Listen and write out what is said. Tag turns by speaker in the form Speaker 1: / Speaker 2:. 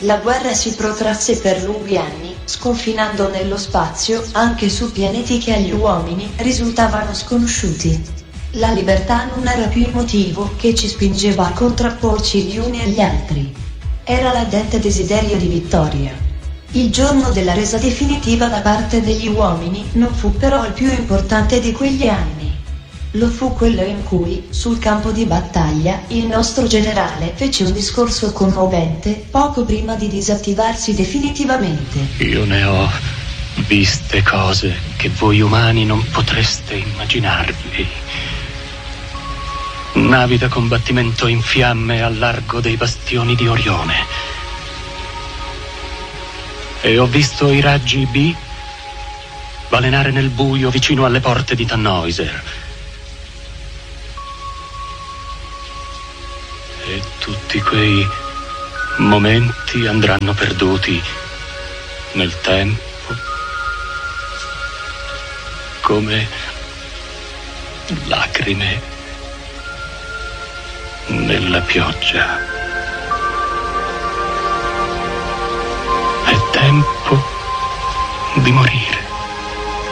Speaker 1: la guerra si protrasse per lunghi anni, sconfinando nello spazio, anche su pianeti che agli uomini risultavano sconosciuti. La libertà non era più il motivo che ci spingeva a contrapporci gli uni agli altri. Era l'ardente desiderio di vittoria. Il giorno della resa definitiva da parte degli uomini non fu però il più importante di quegli anni. Lo fu quello in cui, sul campo di battaglia, il nostro generale fece un discorso commovente, poco prima di disattivarsi definitivamente.
Speaker 2: Io ne ho viste cose che voi umani non potreste immaginarvi. Navi da combattimento in fiamme al largo dei bastioni di Orione. E ho visto i raggi B balenare nel buio vicino alle porte di Tannhäuser. E tutti quei momenti andranno perduti nel tempo, come lacrime nella pioggia. È tempo di morire.